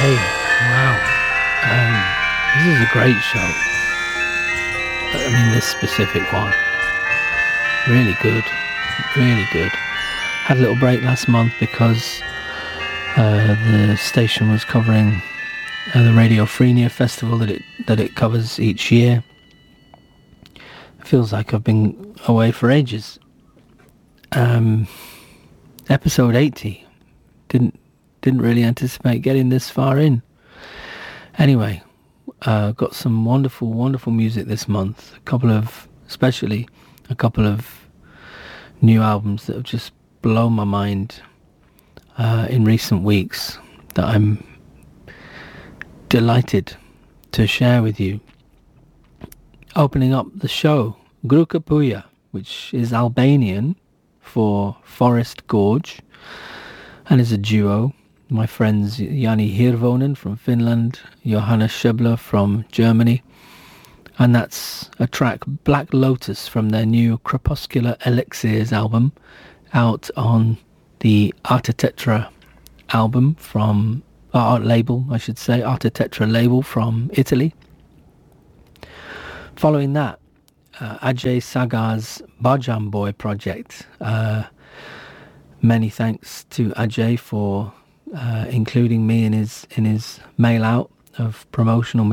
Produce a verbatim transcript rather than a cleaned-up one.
Okay, wow. Um, this is a great show. I mean, this specific one. Really good. Really good. Had a little break last month because uh, the station was covering uh, the Radio Frenia festival that it that it covers each year. It feels like I've been away for ages. Um, episode eighty. Didn't didn't really anticipate getting this far in. Anyway, uh, got some wonderful, wonderful music this month. A couple of, especially a couple of new albums that have just blown my mind uh, in recent weeks that I'm delighted to share with you. Opening up the show, Gruka Puja, which is Albanian for Forest Gorge, and is a duo. My friends Jani Hirvonen from Finland, Johanna Schebler from Germany, and that's a track Black Lotus from their new Crepuscular Elixirs album, out on the Artetetra album from art label, I should say, Artetetra label from Italy. Following that, uh, Ajay Sagar's Bajam Boy project. Uh, many thanks to Ajay for uh, including me in his in his mail out of promotional